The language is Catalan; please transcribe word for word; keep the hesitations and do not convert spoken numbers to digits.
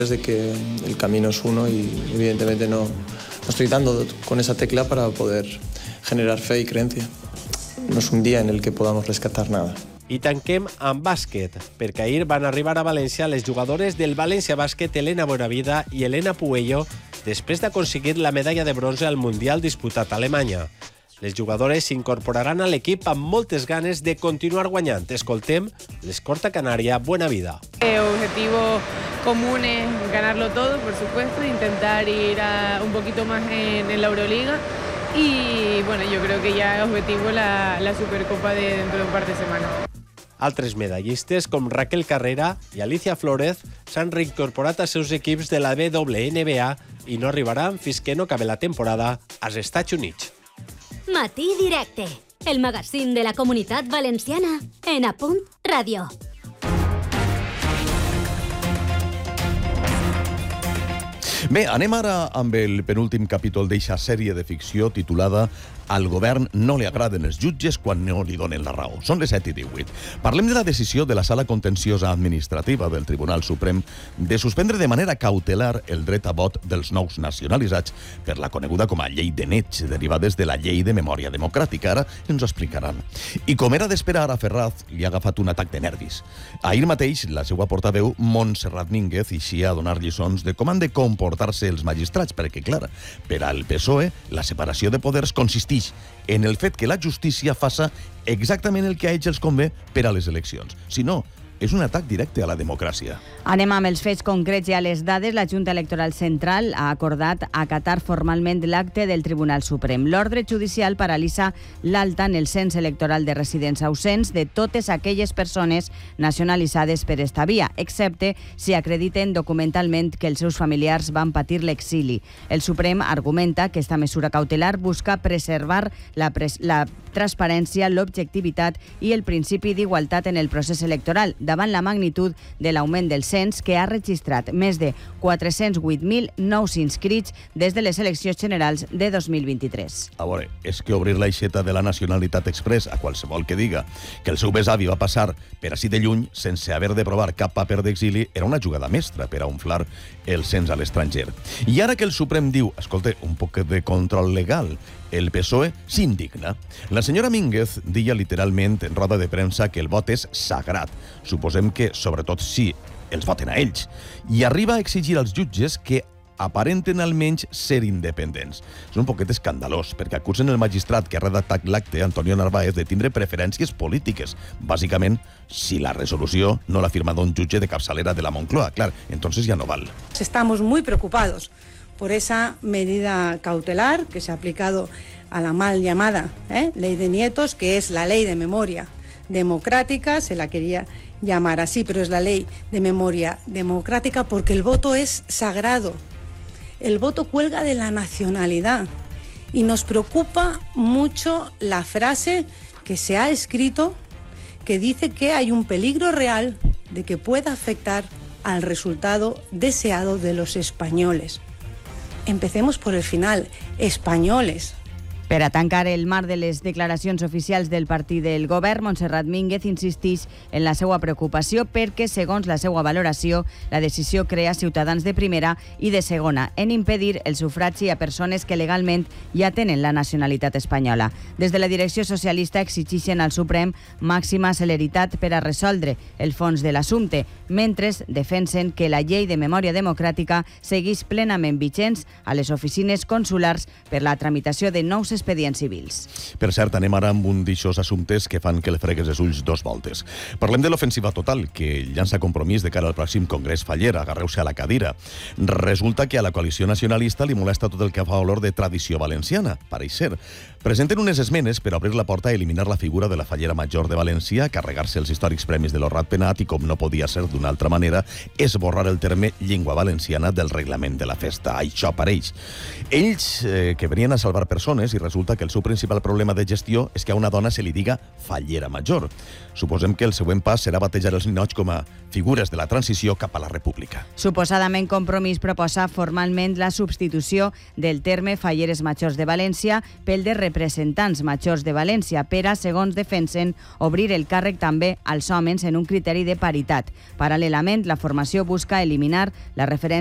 de que el camino es uno y evidentemente no, no estoy dando con esa tecla para poder generar fe y creencia. No es un día en el que podamos rescatar nada. I tanquem amb bàsquet, perquè ahir van arribar a València les jugadores del València Bàsquet Elena Bonavida i Elena Puello després d'aconseguir la medalla de bronze al Mundial disputat a Alemanya. Les jugadores s'incorporaran a l'equip amb moltes ganes de continuar guanyant. Escoltem l'escorta canària Buenavida. El objetivo común es ganarlo todo, por supuesto, intentar ir a un poquito más en, en la Euroliga. Y bueno, yo creo que ya objetivo la, la Supercopa de dentro de un par de semanas. Altres medallistes, com Raquel Carrera i Alicia Flórez, s'han reincorporat als seus equips de la W N B A i no arribaran fins que no acabi la temporada als Estats Units. Matí Directe, el magazín de la Comunitat Valenciana en Apunt Ràdio. Bé, anem ara amb el penúltim capítol d'eixa sèrie de ficció titulada Al govern no li agraden els jutges quan no li donen la raó. Són les set i divuit. Parlem de la decisió de la Sala Contenciosa Administrativa del Tribunal Suprem de suspendre de manera cautelar el dret a vot dels nous nacionalitzats per la coneguda com a llei de Netx, derivades de la llei de memòria democràtica. Ara ens ho explicaran. I com era d'esperar, a Ferraz li ha agafat un atac de nervis. Ahir mateix, la seva portaveu, Montserrat Mínguez, eixia a donar lliçons de com han de comportar-se els magistrats, perquè, clar, per al P S O E, la separació de poders consisteix en el fet que la justícia faça exactament el que a ells els convé per a les eleccions. Si no, és un atac directe a la democràcia. Anem amb els fets concrets i a les dades. La Junta Electoral Central ha acordat acatar formalment l'acte del Tribunal Suprem. L'ordre judicial paralitza l'alta en el cens electoral de residents ausents de totes aquelles persones nacionalitzades per esta via, excepte si acrediten documentalment que els seus familiars van patir l'exili. El Suprem argumenta que esta mesura cautelar busca preservar la, pres la transparència, l'objectivitat i el principi d'igualtat en el procés electoral, davant la magnitud de l'augment del cens, que ha registrat més de quatre-cents vuit mil nous inscrits des de les eleccions generals de dos mil vint-i-tres. A veure, és que obrir l'aixeta de la nacionalitat express a qualsevol que diga que el seu besavi va passar per així de lluny sense haver de provar cap paper d'exili era una jugada mestra per a unflar el cens a l'estranger. I ara que el Suprem diu, escolta, un poc de control legal, el P S O E s'indigna. La senyora Mínguez deia literalment en roda de premsa que el vot és sagrat. Suposem que, sobretot, si els voten a ells. I arriba a exigir als jutges que aparenten almenys ser independents. És un poquet escandalós, perquè acusen el magistrat que ha redactat l'acte, Antonio Narváez, de tindre preferències polítiques. Bàsicament, si la resolució no l'ha firmat un jutge de capçalera de la Moncloa. Clar, entonces ya no val. Estamos muy preocupados por esa medida cautelar que se ha aplicado a la mal llamada ¿eh? Ley de Nietos, que es la ley de memoria democrática, se la quería llamar así, pero es la ley de memoria democrática porque el voto es sagrado. El voto cuelga de la nacionalidad y nos preocupa mucho la frase que se ha escrito que dice que hay un peligro real de que pueda afectar al resultado deseado de los españoles. Empecemos por el final, españoles. Per a tancar el marc de les declaracions oficials del partit del govern, Montserrat Mínguez insisteix en la seva preocupació perquè, segons la seva valoració, la decisió crea ciutadans de primera i de segona en impedir el sufragi a persones que legalment ja tenen la nacionalitat espanyola. Des de la direcció socialista exigeixen al Suprem màxima celeritat per a resoldre el fons de l'assumpte, mentre defensen que la llei de memòria democràtica segueix plenament vigents a les oficines consulars per la tramitació de nous expedients civils. Per cert, anem ara amb un d'aixòs assumptes que fan que le fregues els ulls dos voltes. Parlem de l'ofensiva total, que llança compromís de cara al pròxim Congrés Faller. Agarreu-se a la cadira. Resulta que a la coalició nacionalista li molesta tot el que fa olor de tradició valenciana, pareix ser. Presenten unes esmenes per obrir la porta a eliminar la figura de la Fallera Major de València, carregar-se els històrics premis de l'Horrat Penat i, com no podia ser d'una altra manera, esborrar el terme llengua valenciana del reglament de la festa. Això pareix. Ells, eh, que venien a salvar persones i resulta que el seu principal problema de gestió és que a una dona se li diga fallera major. Suposem que el següent pas serà batejar els ninots com a figures de la transició cap a la república. Suposadament, Compromís proposa formalment la substitució del terme falleres majors de València pel de representants majors de València per a, segons defensen, obrir el càrrec també als homes en un criteri de paritat. Paral·lelament, la formació busca eliminar la referència